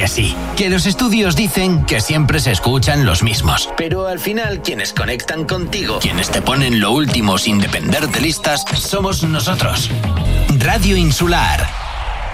sí, que los estudios dicen que siempre se escuchan los mismos. Pero al final, quienes conectan contigo, quienes te ponen lo último sin depender de listas, somos nosotros. Radio Insular.